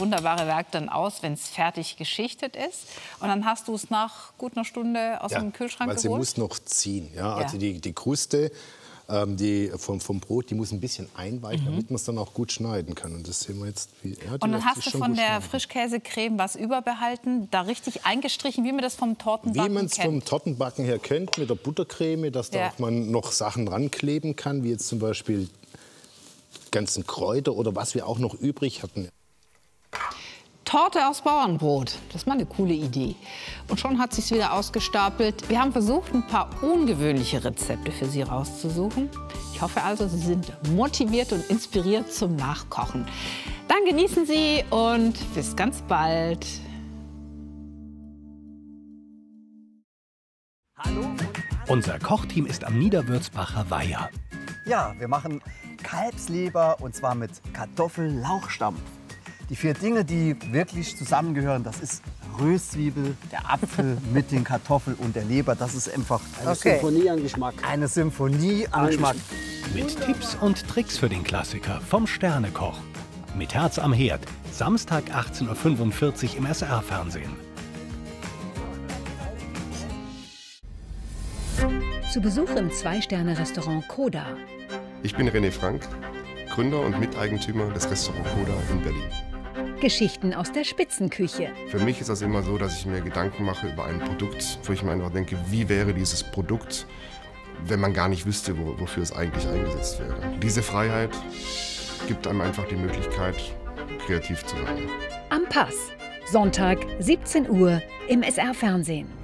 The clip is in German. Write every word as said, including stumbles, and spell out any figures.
Wunderbare Werk dann aus, wenn es fertig geschichtet ist. Und dann hast du es nach gut einer Stunde aus ja, dem Kühlschrank weil geholt? Sie muss noch ziehen. Ja? Also ja. die, die Kruste ähm, die vom, vom Brot, die muss ein bisschen einweichen, mhm. damit man es dann auch gut schneiden kann. Und das sehen wir jetzt. Wie, ja, und dann hast du von der schneiden. Frischkäsecreme was überbehalten, da richtig eingestrichen, wie man das vom Tortenbacken kennt. Wie man es vom Tortenbacken her kennt, mit der Buttercreme, dass da ja. auch man noch Sachen rankleben kann, wie jetzt zum Beispiel ganzen Kräuter oder was wir auch noch übrig hatten. Torte aus Bauernbrot, das ist mal eine coole Idee. Und schon hat sich's wieder ausgestapelt. Wir haben versucht, ein paar ungewöhnliche Rezepte für Sie rauszusuchen. Ich hoffe also, Sie sind motiviert und inspiriert zum Nachkochen. Dann genießen Sie und bis ganz bald. Hallo. Unser Kochteam ist am Niederwürzbacher Weiher. Ja, wir machen Kalbsleber und zwar mit Kartoffel-Lauchstampf. Die vier Dinge, die wirklich zusammengehören, das ist Röstzwiebel, der Apfel mit den Kartoffeln und der Leber. Das ist einfach eine okay. Symphonie an Geschmack. Eine Symphonie an Geschmack. Mit Tipps und Tricks für den Klassiker vom Sternekoch. Mit Herz am Herd. Samstag achtzehn Uhr fünfundvierzig im S R Fernsehen. Zu Besuch im Zwei-Sterne-Restaurant Koda. Ich bin René Frank, Gründer und Miteigentümer des Restaurant Koda in Berlin. Geschichten aus der Spitzenküche. Für mich ist das immer so, dass ich mir Gedanken mache über ein Produkt, wo ich mir einfach denke, wie wäre dieses Produkt, wenn man gar nicht wüsste, wo, wofür es eigentlich eingesetzt wäre. Diese Freiheit gibt einem einfach die Möglichkeit, kreativ zu sein. Am Pass, Sonntag siebzehn Uhr im S R Fernsehen.